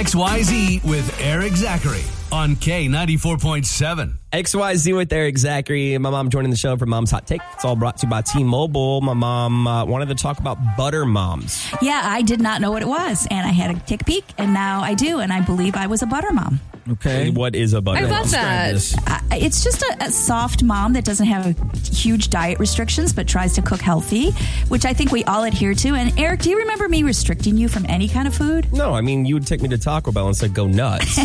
XYZ with Eric Zachary on K94.7. XYZ with Eric Zachary. My mom joining the show for Mom's Hot Take. It's all brought to you by T-Mobile. My mom wanted to talk about butter moms. Yeah, I did not know what it was, and I had to take a peek, and now I do, and I believe I was a butter mom. Okay. What is a butter mom? I love that. It's just a soft mom that doesn't have huge diet restrictions, but tries to cook healthy, which I think we all adhere to. And Eric, do you remember me restricting you from any kind of food? No, I mean, you would take me to Taco Bell and say, go nuts.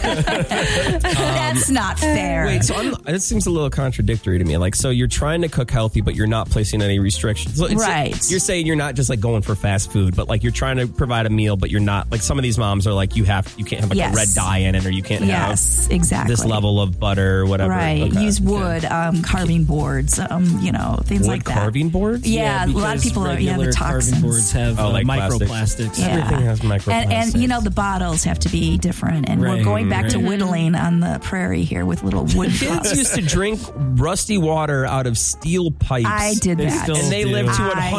That's not fair. Wait, so it seems a little contradictory to me. Like, so you're trying to cook healthy, but you're not placing any restrictions. So right. You're saying you're not just like going for fast food, but like you're trying to provide a meal, but you're not like some of these moms are like, you can't have like a red dye in it, or you can't have exactly this level of butter or whatever. Right. Okay. Use wood, carving boards, things like that. Carving boards? Yeah, a lot of people the toxins. Carving boards have microplastics. Yeah. Everything has microplastics. And the bottles have to be different. And we're going back to whittling on the prairie here with little wood cups. Kids used to drink rusty water out of steel pipes. I did that. And they lived to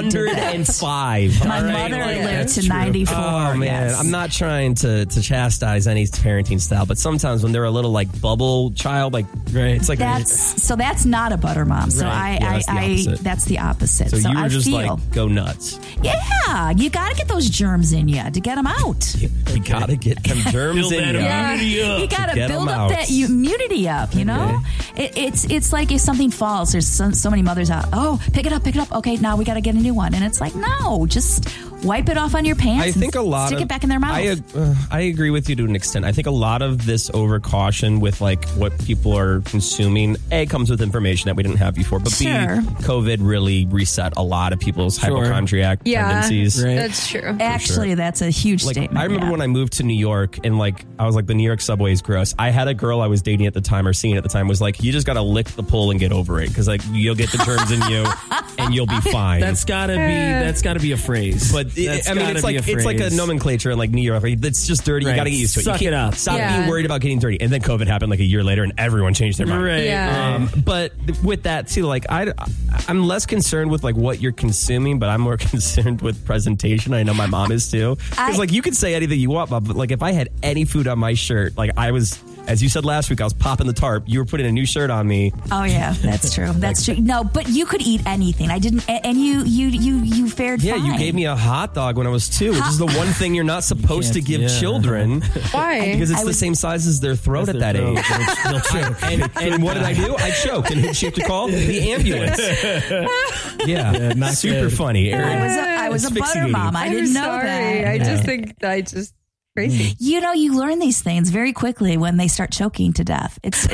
105. My mother lived to 94. Oh, man. Yes. I'm not trying to chastise any parenting style, but sometimes when they're a little like bubble child, it's like that's not a butter mom. So that's the opposite. So you were just like, go nuts. Yeah, you got to get those germs in you to get them out. You got to get them germs in you. You got to build up that immunity up, you know? It's like if something falls, there's so many mothers out, pick it up. Okay, now we got to get a new one. And it's like, no, just wipe it off on your pants. I think stick it back in their mouth. I agree with you to an extent. I think a lot of this overcaution with like what people are consuming, A, comes with information that we didn't have before, but B, COVID really reset a lot of people's hypochondriac tendencies. Right. That's true. Actually, that's a huge statement. I remember when I moved to New York and I was like, the New York subway is gross. I had a girl I was dating at the time or seeing at the time was like, you just got to lick the pole and get over it because like you'll get the germs in you and you'll be fine. That's gotta be a phrase. But it's like a nomenclature in like New York. It's just dirty. You got to get used to it. Suck it up. Stop being worried about getting dirty. And then COVID happened like a year later, and everyone changed their mind. Right. Yeah. But with that too, like I'm less concerned with like what you're consuming, but I'm more concerned with presentation. I know my mom is too. Because like you could say anything you want, but like if I had any food on my shirt, like I was. As you said last week, I was popping the tarp. You were putting a new shirt on me. Oh yeah, that's true. That's true. No, but you could eat anything. I didn't, and you fared fine. Yeah, you gave me a hot dog when I was 2, which is the one thing you're not supposed to give children. Why? Because it's the same size as their throat at that age. They'll choke. And what did I do? I choked. And who'd she have to call? The ambulance. Not super funny. I was a butter mom. I didn't know that. I just think crazy. You learn these things very quickly when they start choking to death. It's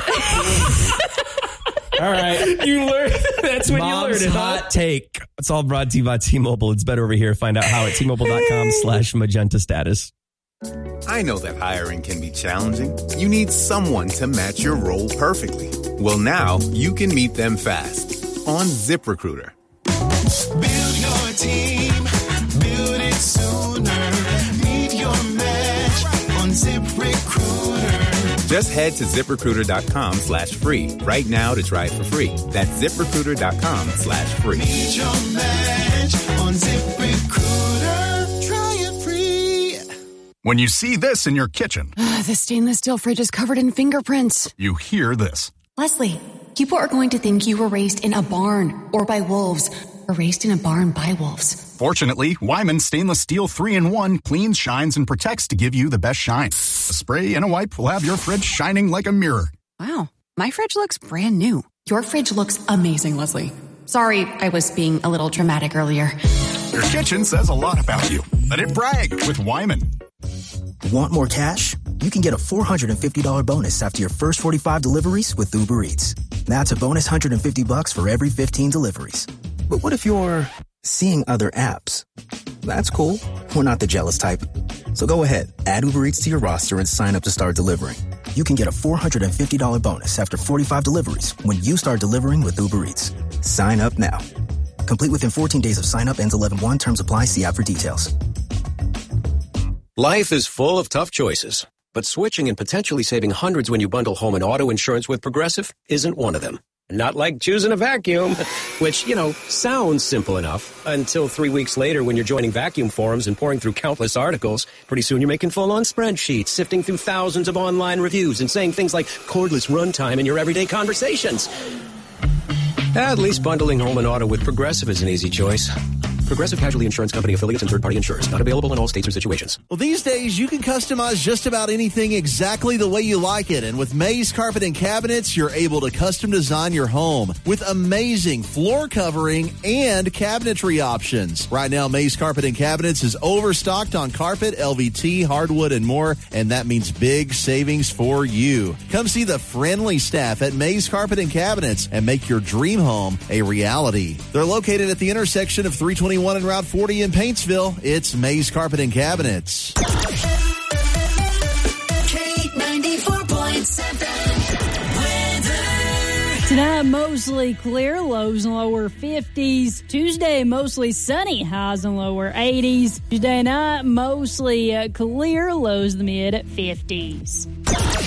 all right. You learn. That's when you learn it. Hot take. It's all brought to you by T-Mobile. It's better over here. Find out how at T-Mobile.com/magenta status. I know that hiring can be challenging. You need someone to match your role perfectly. Well, now you can meet them fast on ZipRecruiter. Build your team. Build it sooner. ZipRecruiter. Just head to ZipRecruiter.com/free right now to try it for free. That's ZipRecruiter.com/free. Need your match on ZipRecruiter. Try it free. When you see this in your kitchen, the stainless steel fridge is covered in fingerprints. You hear this. Leslie, people are going to think you were raised in a barn or by wolves, or raised in a barn by wolves. Fortunately, Wyman Stainless Steel 3-in-1 cleans, shines, and protects to give you the best shine. A spray and a wipe will have your fridge shining like a mirror. Wow, my fridge looks brand new. Your fridge looks amazing, Leslie. Sorry, I was being a little dramatic earlier. Your kitchen says a lot about you. Let it brag with Wyman. Want more cash? You can get a $450 bonus after your first 45 deliveries with Uber Eats. That's a bonus $150 for every 15 deliveries. But what if you're seeing other apps? That's cool. We're not the jealous type. So go ahead, add Uber Eats to your roster and sign up to start delivering. You can get a $450 bonus after 45 deliveries when you start delivering with Uber Eats. Sign up now. Complete within 14 days of sign up. Ends 11/1. Terms apply. See app for details. Life is full of tough choices, but switching and potentially saving hundreds when you bundle home and auto insurance with Progressive isn't one of them. Not like choosing a vacuum, which, sounds simple enough until 3 weeks later when you're joining vacuum forums and pouring through countless articles. Pretty soon you're making full-on spreadsheets, sifting through thousands of online reviews and saying things like cordless runtime in your everyday conversations. At least bundling home and auto with Progressive is an easy choice. Progressive Casualty Insurance Company affiliates and third-party insurers. Not available in all states or situations. Well, these days, you can customize just about anything exactly the way you like it. And with Mays Carpet and Cabinets, you're able to custom design your home with amazing floor covering and cabinetry options. Right now, Mays Carpet and Cabinets is overstocked on carpet, LVT, hardwood, and more. And that means big savings for you. Come see the friendly staff at Mays Carpet and Cabinets and make your dream home a reality. They're located at the intersection of 321 and Route 40 in Paintsville. It's Mays Carpet and Cabinets. K94.7 Tonight, mostly clear, lows and lower 50s. Tuesday, mostly sunny, highs and lower 80s. Tuesday night, mostly clear, lows in the mid 50s.